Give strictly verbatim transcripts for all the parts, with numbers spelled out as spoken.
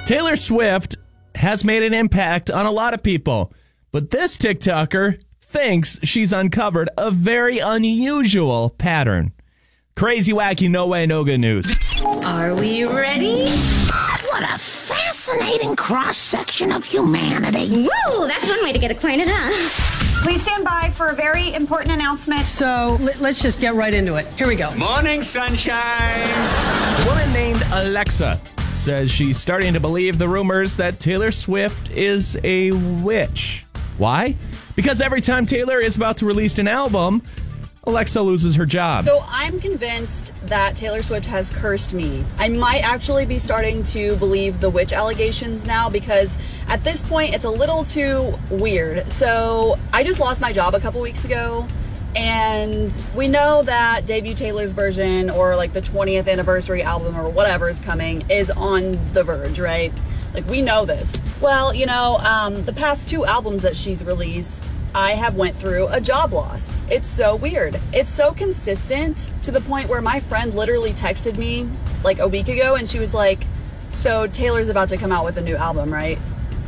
Taylor Swift has made an impact on a lot of people, but this TikToker thinks she's uncovered a very unusual pattern. Crazy, wacky, no way, no good news. Are we ready? What a fascinating cross-section of humanity. Woo, that's one way to get acquainted, huh? Please stand by for a very important announcement. So let, let's just get right into it. Here we go. Morning, sunshine. A woman named Alexa says she's starting to believe the rumors that Taylor Swift is a witch. Why? Because every time Taylor is about to release an album, Alexa loses her job. So I'm convinced that Taylor Swift has cursed me. I might actually be starting to believe the witch allegations now, because at this point it's a little too weird. So I just lost my job a couple weeks ago, and we know that debut Taylor's version, or like the twentieth anniversary album or whatever is coming, is on the verge, right? Like, we know this. Well, you know, um, the past two albums that she's released, I have went through a job loss. It's so weird. It's so consistent to the point where my friend literally texted me like a week ago and she was like, so Taylor's about to come out with a new album, right?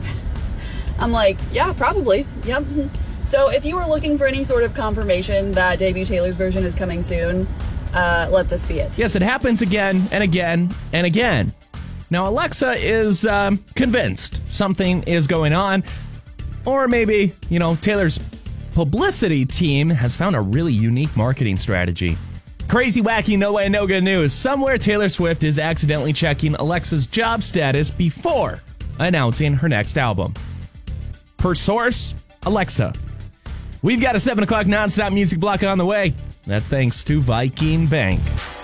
I'm like, yeah, probably. Yep. So if you were looking for any sort of confirmation that debut Taylor's version is coming soon, uh, let this be it. Yes, it happens again and again and again. Now, Alexa is um, convinced something is going on. Or maybe, you know, Taylor's publicity team has found a really unique marketing strategy. Crazy, wacky, no way, no good news. Somewhere Taylor Swift is accidentally checking Alexa's job status before announcing her next album. Per source, Alexa. We've got a seven o'clock nonstop music block on the way. That's thanks to Viking Bank.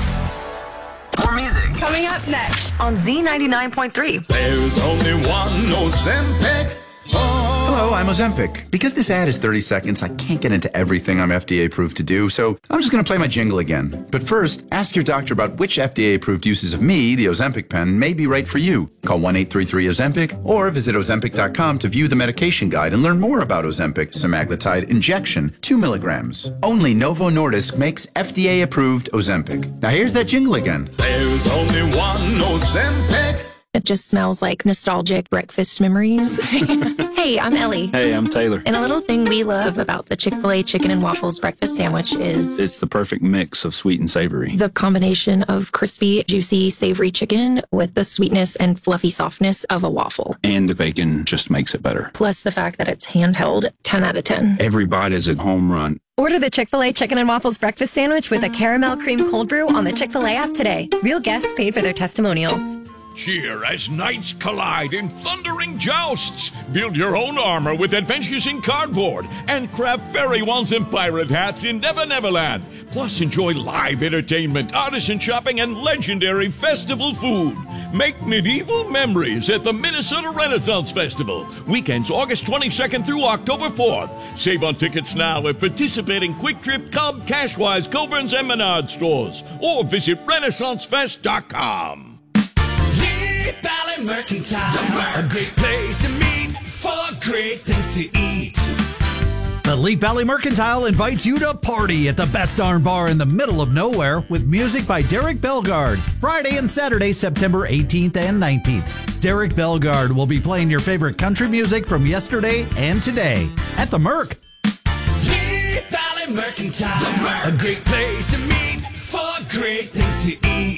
More music. Coming up next On Z ninety-nine point three. There's only one Ozempic. Hello, I'm Ozempic. Because this ad is thirty seconds, I can't get into everything I'm F D A approved to do, so I'm just going to play my jingle again. But first, ask your doctor about which F D A approved uses of me, the Ozempic pen, may be right for you. Call one eight three three Ozempic or visit Ozempic dot com to view the medication guide and learn more about Ozempic semaglutide injection, two milligrams. Only Novo Nordisk makes F D A approved Ozempic. Now here's that jingle again. There's only one Ozempic. It just smells like nostalgic breakfast memories. Hey, I'm Ellie. Hey, I'm Taylor. And a little thing we love about the Chick-fil-A chicken and waffles breakfast sandwich is... It's the perfect mix of sweet and savory. The combination of crispy, juicy, savory chicken with the sweetness and fluffy softness of a waffle. And the bacon just makes it better. Plus the fact that it's handheld, ten out of ten. Every bite is a home run. Order the Chick-fil-A Chicken and Waffles Breakfast Sandwich with a caramel cream cold brew on the Chick-fil-A app today. Real guests paid for their testimonials. Cheer as knights collide in thundering jousts. Build your own armor with Adventures in Cardboard and craft fairy wands and pirate hats in Never Neverland. Plus, enjoy live entertainment, artisan shopping, and legendary festival food. Make medieval memories at the Minnesota Renaissance Festival. Weekends August twenty-second through October fourth. Save on tickets now at participating Quick Trip, Cub, Cashwise, Coburn's, and Menard stores. Or visit Renaissance Fest dot com. Valley Mercantile, a great place to meet for great things to eat. The Leap Valley Mercantile invites you to party at the best darn bar in the middle of nowhere with music by Derek Bellegarde. Friday and Saturday, September eighteenth and nineteenth. Derek Bellegarde will be playing your favorite country music from yesterday and today at the Merc. Leap Valley Mercantile, a great place to meet for great things to eat.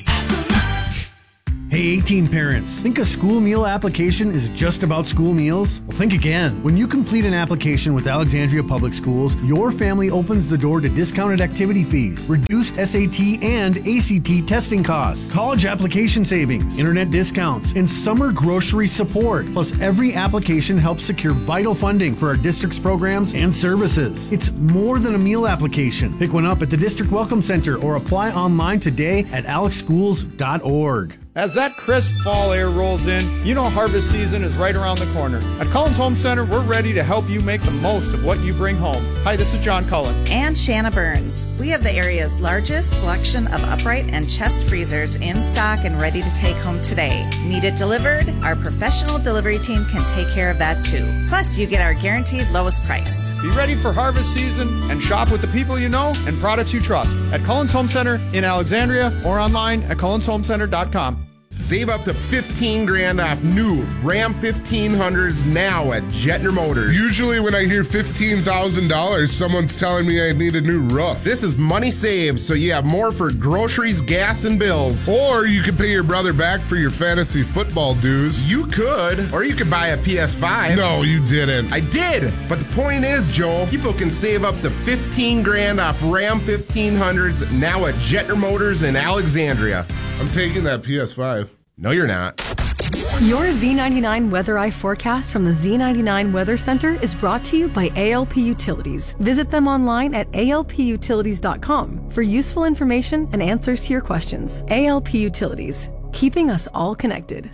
Hey, eighteen parents, think a school meal application is just about school meals? Well, think again. When you complete an application with Alexandria Public Schools, your family opens the door to discounted activity fees, reduced S A T and A C T testing costs, college application savings, internet discounts, and summer grocery support. Plus, every application helps secure vital funding for our district's programs and services. It's more than a meal application. Pick one up at the District Welcome Center or apply online today at alex schools dot org. As that crisp fall air rolls in, you know harvest season is right around the corner. At Cullen's Home Center, we're ready to help you make the most of what you bring home. Hi, this is John Cullen. And Shanna Burns. We have the area's largest selection of upright and chest freezers in stock and ready to take home today. Need it delivered? Our professional delivery team can take care of that too. Plus, you get our guaranteed lowest price. Be ready for harvest season and shop with the people you know and products you trust at Cullen's Home Center in Alexandria or online at cullens home center dot com. Save up to fifteen grand off new Ram fifteen hundreds now at Jetner Motors. Usually when I hear fifteen thousand dollars, someone's telling me I need a new roof. This is money saved, so you have more for groceries, gas, and bills. Or you could pay your brother back for your fantasy football dues. You could. Or you could buy a P S five. No, you didn't. I did. But the point is, Joe, people can save up to fifteen grand off Ram fifteen hundreds now at Jetner Motors in Alexandria. I'm taking that P S five. No, you're not. Your Z ninety-nine Weather Eye forecast from the Z ninety-nine Weather Center is brought to you by A L P Utilities. Visit them online at A L P utilities dot com for useful information and answers to your questions. A L P Utilities, keeping us all connected.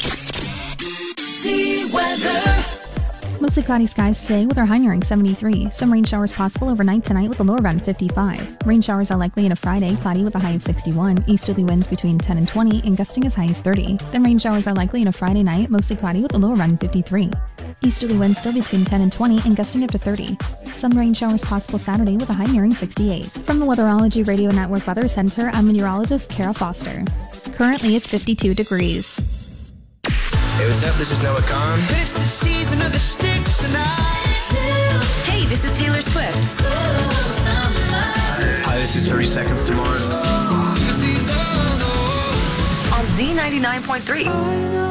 Z Weather. Mostly cloudy skies today with our high nearing seventy-three. Some rain showers possible overnight tonight with a low around fifty-five. Rain showers are likely into Friday, cloudy with a high of sixty-one. Easterly winds between ten and twenty and gusting as high as thirty. Then rain showers are likely into Friday night, mostly cloudy with a low around fifty-three. Easterly winds still between ten and twenty and gusting up to thirty. Some rain showers possible Saturday with a high nearing sixty-eight. From the Weatherology Radio Network Weather Center, I'm meteorologist Kara Foster. Currently it's fifty-two degrees. Hey, what's up? This is Noah Kahn. Hey, this is Taylor Swift. Hi, this is thirty Seconds to Mars. On Z ninety-nine point three.